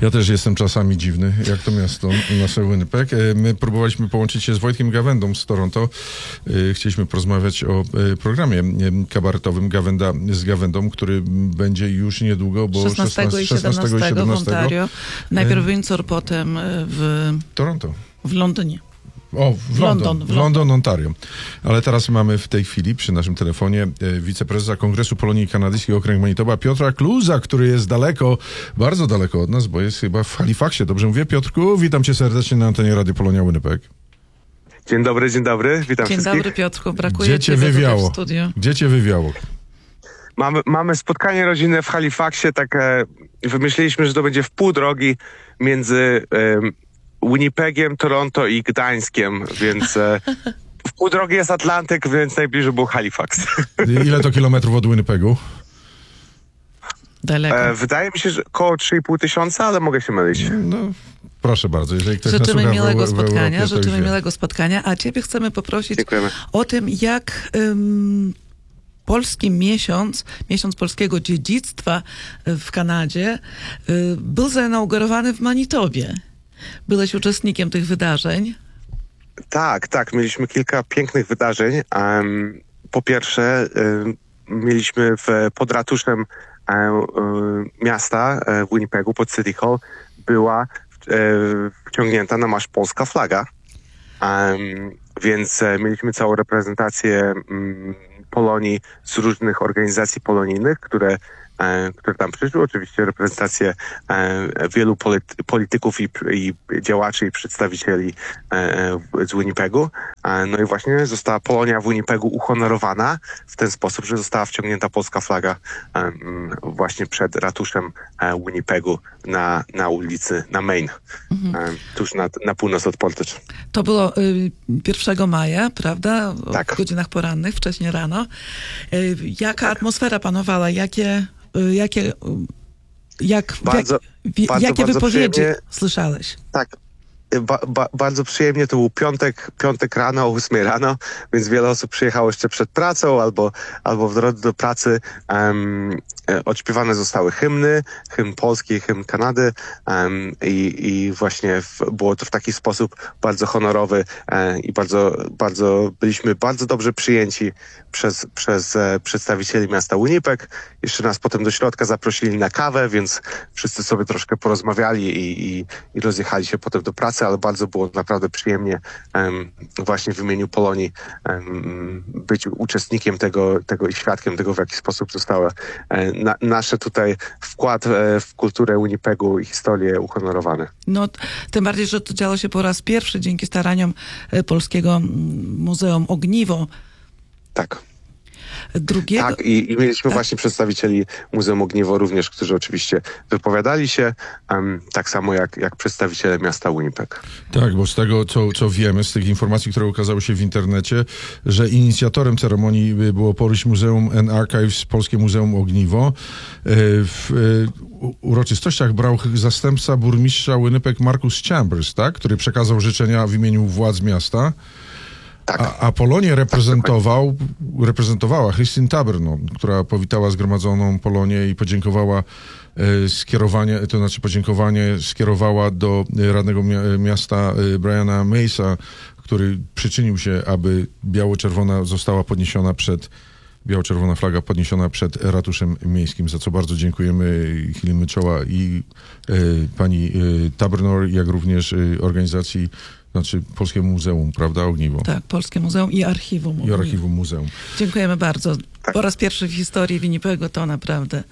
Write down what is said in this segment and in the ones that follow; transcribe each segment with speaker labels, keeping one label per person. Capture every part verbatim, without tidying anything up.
Speaker 1: Ja też jestem czasami dziwny, jak to miasto, nasze Winnipeg. My próbowaliśmy połączyć się z Wojtkiem Gawędą z Toronto. Chcieliśmy porozmawiać o programie kabaretowym Gawenda z Gawędą, który będzie już niedługo, bo
Speaker 2: szesnastego i siedemnastego w Ontario. Najpierw w Windsor, potem w...
Speaker 1: Toronto.
Speaker 2: W Londynie.
Speaker 1: O, w London,
Speaker 2: London, w
Speaker 1: w London, Ontario. Ale teraz mamy w tej chwili przy naszym telefonie e, wiceprezesa Kongresu Polonii Kanadyjskiej Okręg Manitoba Piotra Kluza, który jest daleko, bardzo daleko od nas, bo jest chyba w Halifaxie. Dobrze mówię, Piotrku? Witam cię serdecznie na antenie Radio Polonia Winnipeg.
Speaker 3: Dzień dobry, dzień dobry, witam
Speaker 2: dzień
Speaker 3: wszystkich.
Speaker 2: Dzień dobry, Piotrku, brakuje
Speaker 1: Gdzie cię wywiało?
Speaker 2: w studiu.
Speaker 1: Gdzie cię wywiało?
Speaker 3: Mamy, mamy spotkanie rodzinne w Halifaxie, tak e, wymyśliliśmy, że to będzie w pół drogi między e, Winnipegiem, Toronto i Gdańskiem, więc e, w pół drogi jest Atlantyk, więc najbliżej był Halifax.
Speaker 1: Ile to kilometrów od Winnipegu?
Speaker 2: Daleko.
Speaker 3: E, wydaje mi się, że około trzy i pół tysiąca, ale mogę się mylić.
Speaker 1: No, proszę bardzo, jeżeli ktoś
Speaker 2: Życzymy
Speaker 1: nas
Speaker 2: miłego
Speaker 1: w, w
Speaker 2: spotkania,
Speaker 1: Europie,
Speaker 2: życzymy
Speaker 1: wie.
Speaker 2: miłego spotkania, a ciebie chcemy poprosić
Speaker 3: Dziękujemy.
Speaker 2: o tym, jak um, polski miesiąc, miesiąc polskiego dziedzictwa w Kanadzie y, był zainaugurowany w Manitobie. Byłeś uczestnikiem tych wydarzeń.
Speaker 3: Tak, tak, mieliśmy kilka pięknych wydarzeń. Um, po pierwsze, um, mieliśmy w, pod ratuszem um, um, miasta um, w Winnipegu, pod City Hall, była um, wciągnięta na marsz polska flaga. Um, więc um, mieliśmy całą reprezentację um, Polonii z różnych organizacji polonijnych, które które tam przyszły, oczywiście reprezentację e, wielu polity, polityków i, i działaczy i przedstawicieli e, z Winnipegu. E, no i właśnie została Polonia w Winnipegu uhonorowana w ten sposób, że została wciągnięta polska flaga e, właśnie przed ratuszem e, Winnipegu na, na ulicy, na Main, mhm. e, tuż na, na północ od Portage.
Speaker 2: To było y, pierwszego maja, prawda?
Speaker 3: Tak.
Speaker 2: W godzinach porannych, wcześnie rano. Y, jaka tak. atmosfera panowała? Jakie Jakie, jak,
Speaker 3: bardzo,
Speaker 2: jak,
Speaker 3: bardzo,
Speaker 2: jakie
Speaker 3: bardzo
Speaker 2: wypowiedzi
Speaker 3: przyjemnie.
Speaker 2: słyszałeś?
Speaker 3: Tak, ba, ba, bardzo przyjemnie. To był piątek, piątek rano, o ósmej rano, więc wiele osób przyjechało jeszcze przed pracą albo, albo w drodze do pracy. Um, odśpiewane zostały hymny, hymn polski, hymn Kanady um, i, i właśnie w, było to w taki sposób bardzo honorowy e, i bardzo, bardzo byliśmy bardzo dobrze przyjęci przez, przez e, przedstawicieli miasta Winnipeg. Jeszcze nas potem do środka zaprosili na kawę, więc wszyscy sobie troszkę porozmawiali i, i, i rozjechali się potem do pracy, ale bardzo było naprawdę przyjemnie um, właśnie w imieniu Polonii um, być uczestnikiem tego, tego i świadkiem tego, w jaki sposób została e, Na, nasze tutaj wkład e, w kulturę Winnipegu i historię uhonorowany.
Speaker 2: No, tym bardziej, że to działo się po raz pierwszy dzięki staraniom e, Polskiego Muzeum Ogniwo.
Speaker 3: Tak.
Speaker 2: Drugiego...
Speaker 3: Tak, i, i mieliśmy
Speaker 2: tak?
Speaker 3: właśnie przedstawicieli Muzeum Ogniwo również, którzy oczywiście wypowiadali się, um, tak samo jak, jak przedstawiciele miasta Winnipeg.
Speaker 1: Tak, bo z tego, co, co wiemy, z tych informacji, które ukazały się w internecie, że inicjatorem ceremonii było Polish Museum and Archives, Polskie Muzeum Ogniwo. W uroczystościach brał zastępca burmistrza Winnipeg Marcus Chambers, tak, który przekazał życzenia w imieniu władz miasta.
Speaker 3: Tak.
Speaker 1: A, a Polonię reprezentował, reprezentowała Christine Taberner, która powitała zgromadzoną Polonię i podziękowała e, skierowanie, to znaczy podziękowanie skierowała do radnego mia- miasta e, Briana Maysa, który przyczynił się, aby biało-czerwona została podniesiona przed biało-czerwona flaga podniesiona przed ratuszem miejskim, za co bardzo dziękujemy, chylimy czoła i e, pani e, Taberner, jak również e, organizacji, znaczy Polskiemu Muzeum, prawda, Ogniwo?
Speaker 2: Tak, Polskie Muzeum i Archiwum.
Speaker 1: I Archiwum Muzeum.
Speaker 2: Dziękujemy bardzo.
Speaker 3: Tak.
Speaker 2: Po raz pierwszy w historii Winnipegu to naprawdę...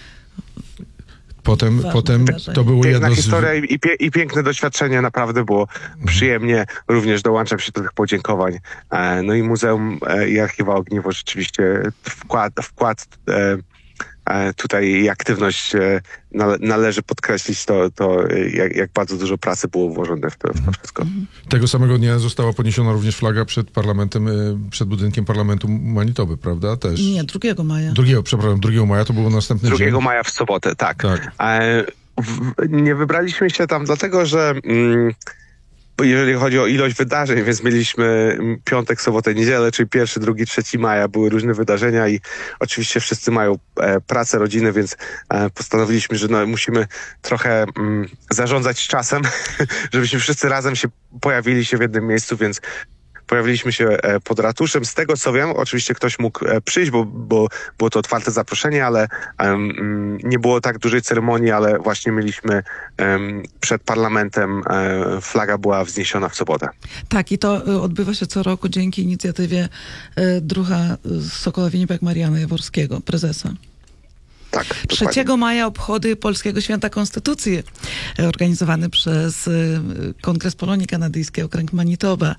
Speaker 1: Potem, potem to było
Speaker 3: Piękna
Speaker 1: jedno z...
Speaker 3: historia i, pie, i piękne doświadczenie, naprawdę było mhm. przyjemnie. Również dołączam się do tych podziękowań. E, no i Muzeum e, i Archiwa Ogniwo rzeczywiście wkład, wkład e, e, tutaj i aktywność e, nale, należy podkreślić to, to jak, jak bardzo dużo pracy było włożone w to, w to wszystko. Mhm.
Speaker 1: Tego samego dnia została podniesiona również flaga przed parlamentem, przed budynkiem parlamentu Manitoby, prawda? Też.
Speaker 2: Nie, drugiego maja.
Speaker 1: Drugiego, przepraszam, drugiego maja to było następny
Speaker 3: drugiego
Speaker 1: dzień.
Speaker 3: maja w sobotę, tak.
Speaker 1: tak.
Speaker 3: E, w, nie wybraliśmy się tam dlatego, że mm, jeżeli chodzi o ilość wydarzeń, więc mieliśmy piątek, sobotę, niedzielę, czyli pierwszy, drugi, trzeci maja, były różne wydarzenia i oczywiście wszyscy mają e, pracę, rodzinę, więc e, postanowiliśmy, że no, musimy trochę mm, zarządzać czasem, żebyśmy wszyscy razem się pojawili się w jednym miejscu, więc pojawiliśmy się e, pod ratuszem. Z tego co wiem, oczywiście ktoś mógł e, przyjść, bo, bo było to otwarte zaproszenie, ale um, nie było tak dużej ceremonii, ale właśnie mieliśmy um, przed parlamentem, e, flaga była wzniesiona w sobotę.
Speaker 2: Tak, i to y, odbywa się co roku dzięki inicjatywie y, druha z Sokoła Winnipeg Mariana Jaworskiego, prezesa.
Speaker 3: Tak,
Speaker 2: trzeciego
Speaker 3: dokładnie.
Speaker 2: maja obchody Polskiego Święta Konstytucji, y, organizowane przez y, Kongres Polonii Kanadyjskiej, okręg Manitoba.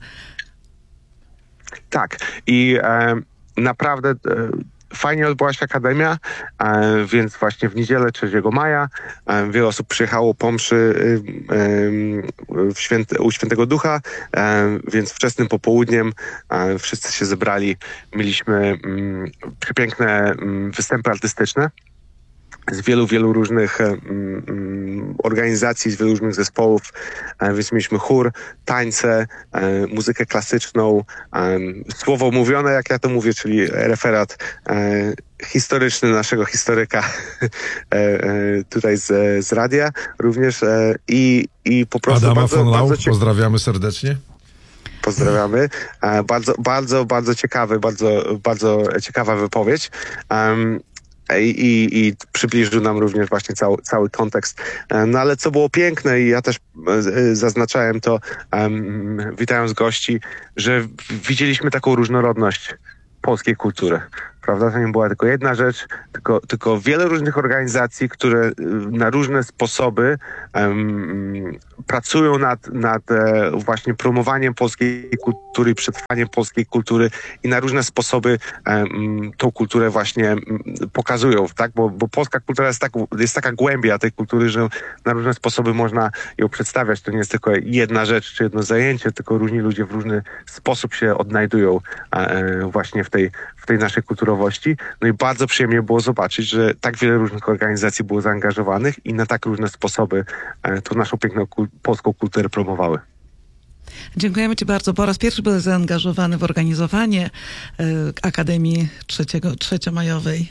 Speaker 3: Tak. I e, naprawdę e, fajnie odbyła się Akademia, e, więc właśnie w niedzielę trzeciego maja e, wiele osób przyjechało po mszy e, e, w święty, u Świętego Ducha, e, więc wczesnym popołudniem e, wszyscy się zebrali. Mieliśmy mm, przepiękne mm, występy artystyczne z wielu, wielu różnych um, organizacji, z wielu różnych zespołów, e, więc mieliśmy chór, tańce, e, muzykę klasyczną, e, słowo mówione, jak ja to mówię, czyli referat e, historyczny naszego historyka e, e, tutaj z, z radia również e, i, i po prostu
Speaker 1: Adama
Speaker 3: bardzo,
Speaker 1: von Lau,
Speaker 3: bardzo cie-
Speaker 1: pozdrawiamy serdecznie.
Speaker 3: Pozdrawiamy. E, bardzo, bardzo, bardzo ciekawy, bardzo, bardzo ciekawa wypowiedź. Um, I, i, i przybliżył nam również właśnie cały, cały kontekst. No ale co było piękne i ja też e, zaznaczałem to, um, witając gości, że widzieliśmy taką różnorodność polskiej kultury. Prawda? To nie była tylko jedna rzecz, tylko, tylko wiele różnych organizacji, które na różne sposoby um, pracują nad, nad e, właśnie promowaniem polskiej kultury i przetrwaniem polskiej kultury i na różne sposoby um, tą kulturę właśnie um, pokazują, tak? Bo, bo polska kultura jest, tak, jest taka głębia tej kultury, że na różne sposoby można ją przedstawiać. To nie jest tylko jedna rzecz czy jedno zajęcie, tylko różni ludzie w różny sposób się odnajdują e, właśnie w tej, w tej naszej kulturowości. No i bardzo przyjemnie było zobaczyć, że tak wiele różnych organizacji było zaangażowanych i na tak różne sposoby e, tą naszą piękną kul- polską kulturę promowały.
Speaker 2: Dziękujemy Ci bardzo. Po raz pierwszy byłeś zaangażowany w organizowanie y, Akademii trzeciego, trzeciomajowej.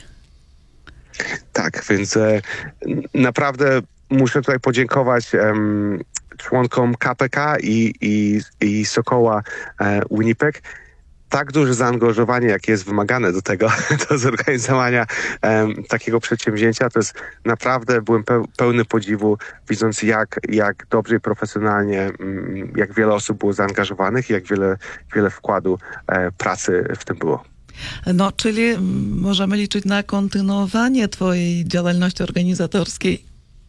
Speaker 3: Tak, więc e, naprawdę muszę tutaj podziękować em, członkom K P K i, i, i Sokoła e, Winnipeg. Tak duże zaangażowanie, jakie jest wymagane do tego, do zorganizowania um, takiego przedsięwzięcia, to jest naprawdę, byłem pełny podziwu, widząc jak, jak dobrze i profesjonalnie, um, jak wiele osób było zaangażowanych i jak wiele, wiele wkładu e, pracy w tym było.
Speaker 2: No, czyli mm, możemy liczyć na kontynuowanie Twojej działalności organizatorskiej.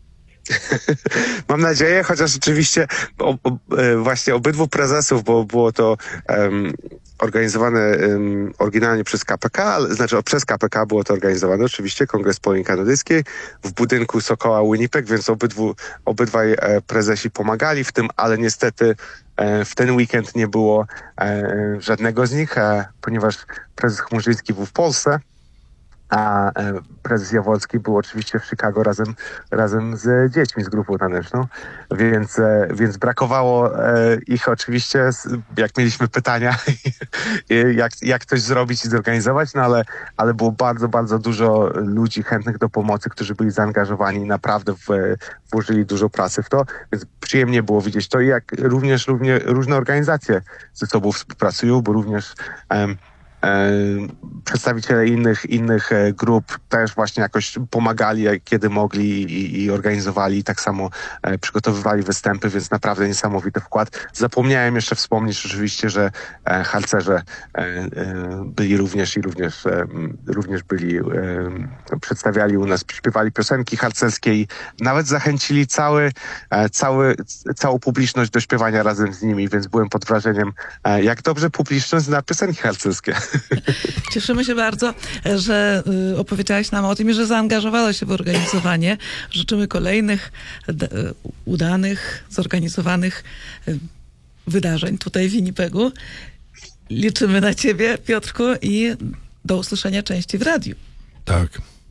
Speaker 3: Mam nadzieję, chociaż oczywiście o, o, właśnie obydwu prezesów, bo było to um, organizowane um, oryginalnie przez K P K, ale, znaczy przez K P K było to organizowane oczywiście, Kongres Polonii Kanadyjskiej w budynku Sokoła Winnipeg, więc obydwu, obydwaj e, prezesi pomagali w tym, ale niestety e, w ten weekend nie było e, żadnego z nich, e, ponieważ prezes Chmurzyński był w Polsce, a prezes Jaworski był oczywiście w Chicago razem, razem z dziećmi, z grupą taneczną, więc, więc brakowało ich oczywiście, jak mieliśmy pytania, jak, jak coś zrobić i zorganizować, no ale, ale było bardzo, bardzo dużo ludzi chętnych do pomocy, którzy byli zaangażowani i naprawdę w, włożyli dużo pracy w to, więc przyjemnie było widzieć to i jak również, również różne organizacje ze sobą współpracują, bo również um, przedstawiciele innych, innych grup też właśnie jakoś pomagali, kiedy mogli i, i organizowali, i tak samo e, przygotowywali występy, więc naprawdę niesamowity wkład. Zapomniałem jeszcze wspomnieć oczywiście, że e, harcerze e, e, byli również i również, e, również byli, e, przedstawiali u nas, śpiewali piosenki harcerskie i nawet zachęcili cały, e, cały, całą publiczność do śpiewania razem z nimi, więc byłem pod wrażeniem, e, jak dobrze publiczność zna piosenki harcerskie.
Speaker 2: Cieszymy się bardzo, że y, opowiedziałaś nam o tym i że zaangażowałeś się w organizowanie. Życzymy kolejnych d- udanych, zorganizowanych y, wydarzeń tutaj w Winnipegu. Liczymy na Ciebie, Piotrku, i do usłyszenia częściej w radiu.
Speaker 1: Tak.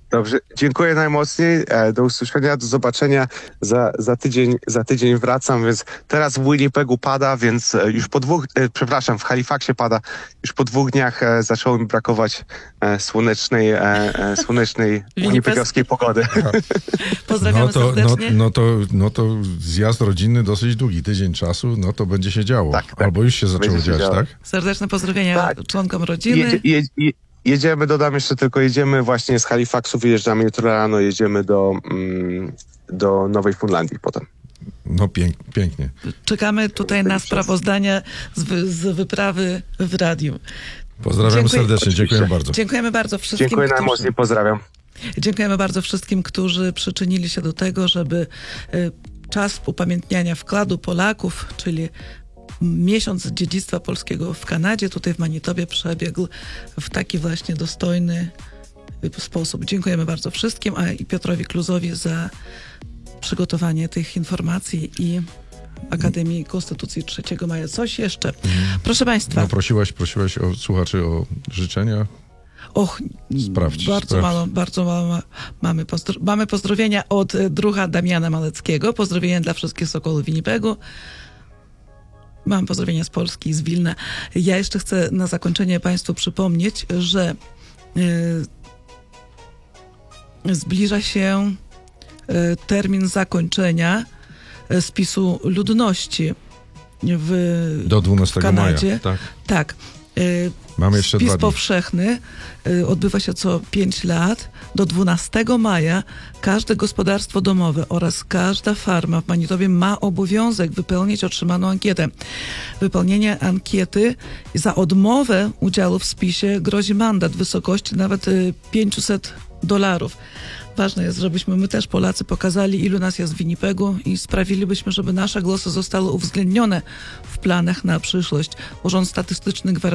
Speaker 3: Dobrze, dziękuję najmocniej. E, Do usłyszenia, do zobaczenia. Za, za, tydzień, za tydzień wracam, więc teraz w Winnipegu pada, więc e, już po dwóch, e, przepraszam, w Halifaxie pada. Już po dwóch dniach e, zaczęło mi brakować e, słonecznej, e, e, słonecznej winnipegowskiej pogody.
Speaker 2: Pozdrawiamy
Speaker 1: No to, no,
Speaker 2: serdecznie.
Speaker 1: no, to, no to zjazd rodzinny dosyć długi, tydzień czasu, no to będzie się działo.
Speaker 3: Tak, tak.
Speaker 1: Albo już się zaczęło
Speaker 3: Będzie się
Speaker 1: dziać,
Speaker 3: działo.
Speaker 1: tak?
Speaker 2: Serdeczne pozdrowienia
Speaker 3: Tak.
Speaker 2: członkom rodziny.
Speaker 3: Jedzie, je, je, jedziemy, dodam jeszcze tylko, jedziemy właśnie z Halifaxu, wyjeżdżamy jutro rano, jedziemy do, mm, do Nowej Fundlandii potem.
Speaker 1: No pięk, pięknie.
Speaker 2: Czekamy tutaj na sprawozdania z, wy, z wyprawy w radiu.
Speaker 1: Pozdrawiam
Speaker 2: Dziękuję.
Speaker 1: serdecznie, dziękuję
Speaker 3: Oczywiście.
Speaker 1: bardzo.
Speaker 2: Dziękujemy bardzo wszystkim,
Speaker 3: Dziękuję
Speaker 2: którzy,
Speaker 3: najmocniej, pozdrawiam.
Speaker 2: dziękujemy bardzo wszystkim, którzy przyczynili się do tego, żeby y, czas upamiętniania wkładu Polaków, czyli miesiąc dziedzictwa polskiego w Kanadzie, tutaj w Manitobie przebiegł w taki właśnie dostojny sposób. Dziękujemy bardzo wszystkim, a i Piotrowi Kluzowi za przygotowanie tych informacji i Akademii Konstytucji trzeciego maja. Coś jeszcze? Proszę Państwa.
Speaker 1: No prosiłaś, prosiłaś o słuchaczy o życzenia.
Speaker 2: Och,
Speaker 1: Sprawdź,
Speaker 2: bardzo
Speaker 1: sprawdź.
Speaker 2: mało, bardzo mało ma- mamy, pozdro- mamy pozdrowienia od e, druha Damiana Maleckiego. Pozdrowienia dla wszystkich Sokolów Winnipegu. Mam pozdrowienia z Polski, z Wilna. Ja jeszcze chcę na zakończenie Państwu przypomnieć, że e, zbliża się e, termin zakończenia e, spisu ludności w,
Speaker 1: Do
Speaker 2: w
Speaker 1: dwunastego maja.
Speaker 2: Kanadzie.
Speaker 1: Tak.
Speaker 2: Tak. E,
Speaker 1: Mamy jeszcze
Speaker 2: Spis
Speaker 1: dwa dni.
Speaker 2: powszechny y, odbywa się co pięć lat. Do dwunastego maja każde gospodarstwo domowe oraz każda farma w Manitobie ma obowiązek wypełnić otrzymaną ankietę. Wypełnienie ankiety za odmowę udziału w spisie grozi mandat w wysokości nawet y, pięćset dolarów. Ważne jest, żebyśmy my też, Polacy, pokazali, ilu nas jest w Winnipegu i sprawilibyśmy, żeby nasze głosy zostały uwzględnione w planach na przyszłość. Urząd Statystyczny gwarantuje